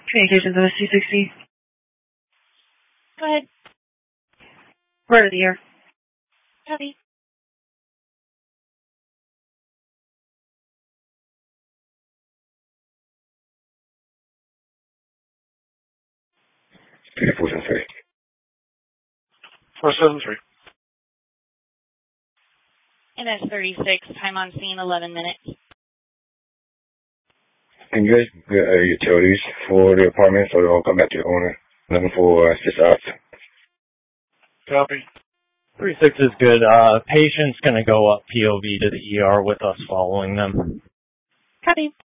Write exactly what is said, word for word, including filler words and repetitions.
Communications of C sixty. Go ahead. Right of the air. Copy. four seven three. four seven three. And that's thirty-six. Time on scene, eleven minutes. And you guys get uh, utilities for the apartment, so they'll come back to the owner. Looking for uh, six hours. Copy. three six is good. Uh, patient's going to go up P O V to the E R with us following them. Copy.